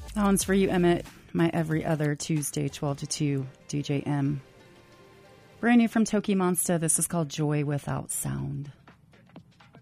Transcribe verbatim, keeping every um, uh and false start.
That one's for you, Emmett. My every other Tuesday, twelve to two, D J M. Brand new from Toki Monsta. This is called Joy Without Sound.